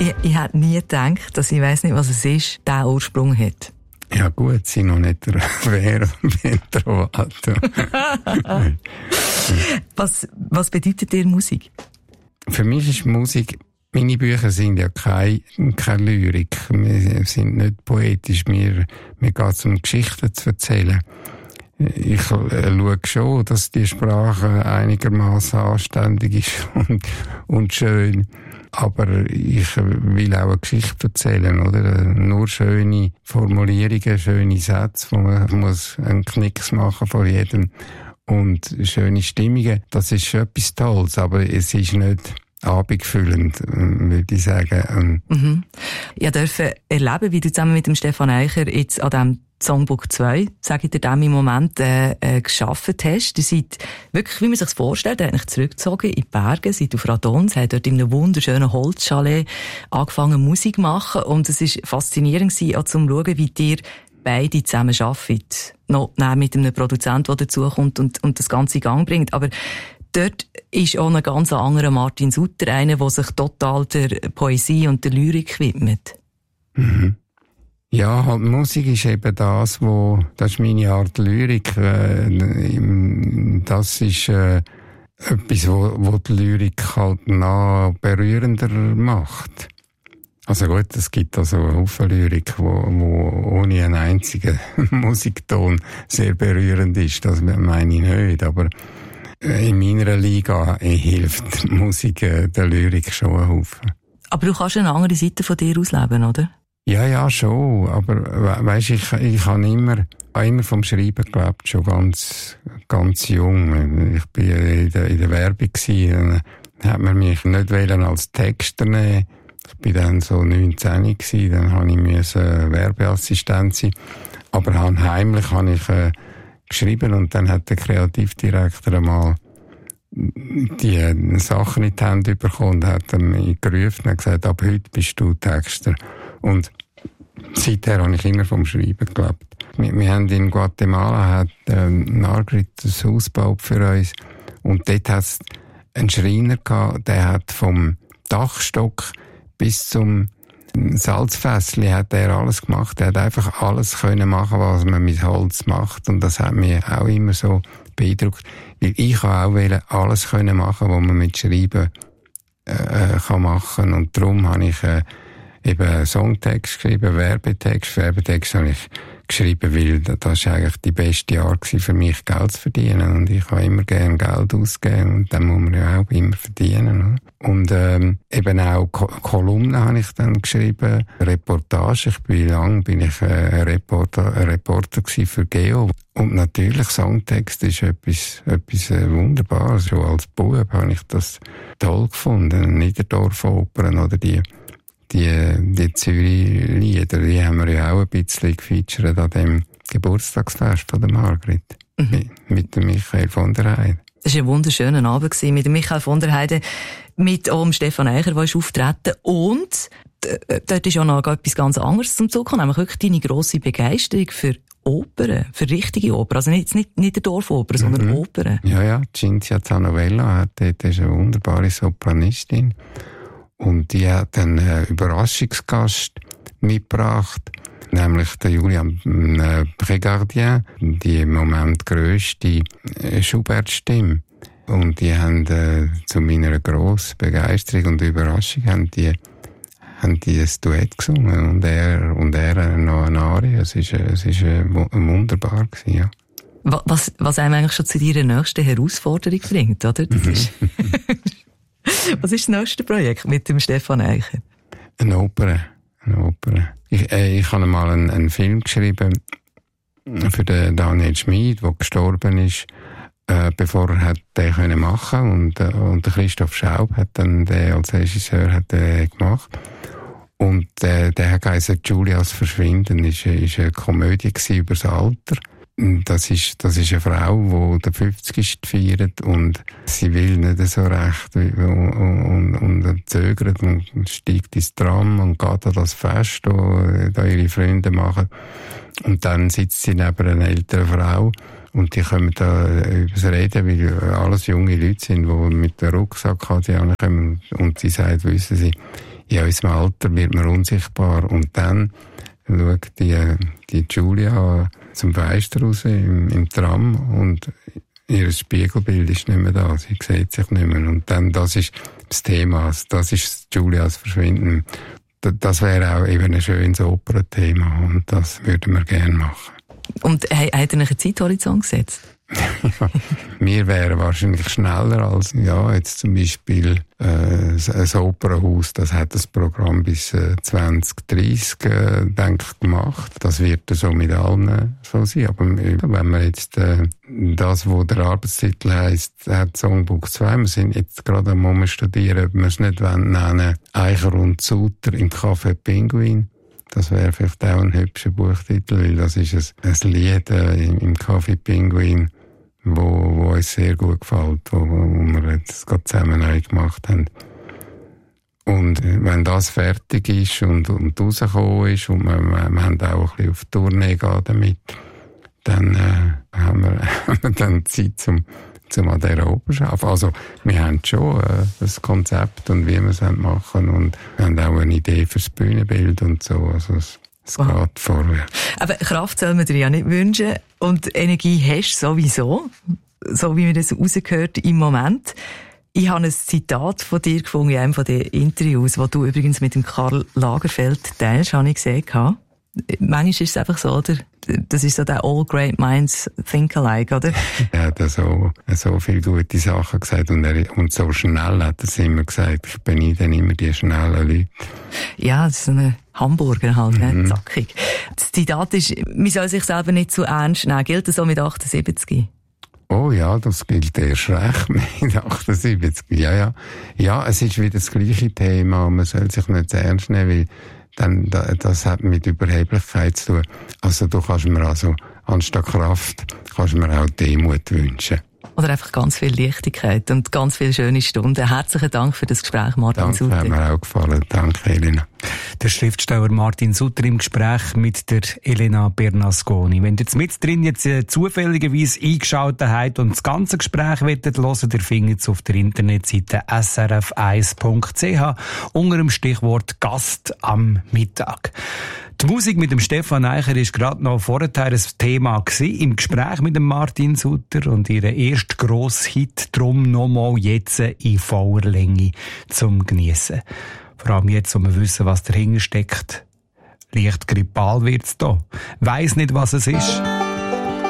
Ich hätte nie gedacht, dass ich weiss nicht, was es ist, diesen Ursprung hat. Ja gut, sie noch nicht der Vero Trovato. Was bedeutet dir Musik? Für mich ist Musik, meine Bücher sind ja keine Lyrik. Wir sind nicht poetisch. Mir geht es um Geschichten zu erzählen. Ich schaue schon, dass die Sprache einigermaßen anständig ist und schön. Aber ich will auch eine Geschichte erzählen, oder? Nur schöne Formulierungen, schöne Sätze, wo man muss einen Knicks machen vor jedem. Und schöne Stimmungen, das ist schon etwas Tolles, aber es ist nicht abendfüllend, würde ich sagen. Ich durfte erleben, wie du zusammen mit dem Stefan Eicher jetzt an diesem Songbook 2, sage ich dir dem im Moment, geschafft hast. Ihr seid wirklich, wie man sich das vorstellt, eigentlich zurückgezogen in die Berge, seid auf Radons, habt dort in einem wunderschönen Holzchalet angefangen Musik zu machen und es war faszinierend auch zum schauen, wie ihr beide zusammen arbeitet. Noch mit einem Produzent, der dazukommt und das Ganze in Gang bringt. Aber dort ist auch ein ganz anderer Martin Sutter, einer, der sich total der Poesie und der Lyrik widmet. Mhm. Ja, halt, Musik ist eben das ist meine Art Lyrik. Das ist etwas, wo die Lyrik halt noch berührender macht. Also gut, es gibt also eine Haufen Lyrik, wo ohne einen einzigen Musikton sehr berührend ist. Das meine ich nicht, aber in meiner Liga hilft die Musik der Lyrik schon einen Haufen. Aber du kannst eine andere Seite von dir ausleben, oder? Ja, schon. Aber weisst, ich habe immer vom Schreiben gelebt, schon ganz jung. Ich bin in der Werbung gewesen, dann hat man mich nicht als Texter nehmen. Ich bin dann so 19 gewesen, dann habe ich Werbeassistent sein. Aber heimlich habe ich geschrieben und dann hat der Kreativdirektor einmal die Sachen in die Hände bekommen und hat mich gerufen und gesagt, ab heute bist du Texter. Und seither habe ich immer vom Schreiben gelebt. Wir haben in Guatemala Margrit ein Haus gebaut für uns und dort hat es einen Schreiner gehabt, der hat vom Dachstock bis zum Salzfässli hat er alles gemacht. Er hat einfach alles können machen, was man mit Holz macht. Und das hat mich auch immer so beeindruckt. Weil ich auch alles können machen, was man mit Schreiben kann machen. Und darum habe ich eben Songtext geschrieben, Werbetext. Werbetext habe ich geschrieben, weil das war eigentlich die beste Art für mich, Geld zu verdienen. Und ich habe immer gerne Geld ausgeben und dann muss man ja auch immer verdienen. Und eben auch Kolumnen habe ich dann geschrieben, Reportage. Bin ich ein Reporter für Geo. Und natürlich Songtext ist etwas Wunderbares. Schon als Bub habe ich das toll gefunden. Niederdorf-Opern oder die Zürich-Lieder, die haben wir ja auch ein bisschen gefeatured an dem Geburtstagsfest von der Margrit. Mit dem Michael von der Heide. Das war ein wunderschöner Abend mit dem Michael von der Heide, mit dem Stefan Eicher, der ist auftreten. Und dort ist auch noch etwas ganz anderes zum Zug gekommen, nämlich wirklich deine grosse Begeisterung für Opern, für richtige Opern. Also nicht der Dorfoper, sondern Opern. Ja, Cinzia Zanovella ist eine wunderbare Sopranistin. Und die hat einen Überraschungsgast mitgebracht, nämlich der Julian Prégardien, die im Moment grösste Schubert-Stimme. Und die haben zu meiner grossen Begeisterung und Überraschung haben die ein Duett gesungen und er noch eine Arie. Es ist wunderbar gewesen, ja. Was einem eigentlich schon zu deiner nächsten Herausforderung bringt, oder? Das ist was ist das nächste Projekt mit dem Stefan Eicher? Eine Oper. Ich habe mal einen Film geschrieben für den Daniel Schmid, der gestorben ist, bevor er den machen konnte. Und der Christoph Schaub hat dann den als Regisseur gemacht. Und der heisst Julias Verschwinden, ist eine Komödie über das Alter. Das ist eine Frau, die den 50. feiert und sie will nicht so recht und zögert und steigt ins Tram und geht an das Fest, das ihre Freunde machen. Und dann sitzt sie neben einer älteren Frau und die kommen da übers Reden, weil alles junge Leute sind, die mit dem Rucksack kommen und sie sagt, wissen Sie, in unserem Alter wird man unsichtbar. Und dann schaut die Julia zum Fenster raus im Tram und ihr Spiegelbild ist nicht mehr da. Sie sieht sich nicht mehr. Und dann, das ist das Thema. Das ist Julias Verschwinden. Das wäre auch eben ein schönes Opernthema. Und das würden wir gerne machen. Und hat er einen Zeithorizont gesetzt? Ja, wir wären wahrscheinlich schneller als, jetzt zum Beispiel, ein Opernhaus, das hat das Programm bis 2030, denke ich, gemacht. Das wird so mit allen so sein. Aber wenn man jetzt, das, wo der Arbeitstitel heisst, hat Songbook 2, wir sind jetzt gerade am studieren, ob wir es nicht nennen, Eicher und Suter im Café Pinguin. Das wäre vielleicht auch ein hübscher Buchtitel, weil das ist ein Lied im Café Pinguin, wo uns sehr gut gefällt, wo wir jetzt gerade zusammen neu gemacht haben. Und wenn das fertig ist und rausgekommen ist und wir haben auch ein bisschen auf Tournee gehen damit, dann haben wir dann Zeit zum an dieser Oper arbeiten. Also wir haben schon das Konzept und wie wir es machen und wir haben auch eine Idee fürs Bühnenbild und so. Also es geht vorwärts. Aber Kraft soll man dir ja nicht wünschen und Energie hast du sowieso, so wie man das rausgehört im Moment. Ich habe ein Zitat von dir gefunden in einem von den Interviews, wo du übrigens mit dem Karl Lagerfeld teilst, habe ich gesehen. Manchmal ist es einfach so, oder? Das ist so der All Great Minds Think Alike, oder? Er hat so viele gute Sachen gesagt und so schnell hat er es immer gesagt. Ich beneide immer die schnellen Leute. Ja, das ist so ein Hamburger halt, ne? Zackig. Das Zitat ist, man soll sich selber nicht zu ernst nehmen. Gilt das so mit 78? Oh ja, das gilt erst recht mit 78. Ja. Ja, es ist wieder das gleiche Thema. Man soll sich nicht zu ernst nehmen, weil dann, das hat mit Überheblichkeit zu tun. Also du kannst mir anstatt Kraft, kannst mir auch Demut wünschen. Oder einfach ganz viel Leichtigkeit und ganz viele schöne Stunden. Herzlichen Dank für das Gespräch, Martin Sutter. Danke, hat mir auch gefallen. Danke, Elena. Der Schriftsteller Martin Sutter im Gespräch mit der Elena Bernasconi. Wenn ihr jetzt mit drin zufälligerweise eingeschaltet habt und das ganze Gespräch hören wollt, ihr findet es auf der Internetseite srf1.ch unter dem Stichwort Gast am Mittag. Die Musik mit dem Stefan Eicher war gerade noch vorher ein Thema gewesen, im Gespräch mit dem Martin Sutter und ihren ersten grossen Hit, drum nochmal jetzt in voller Länge zum Geniessen. Vor allem jetzt, wo wir wissen, was dahinter steckt. Leicht grippal wird's da. Weiss nicht, was es ist.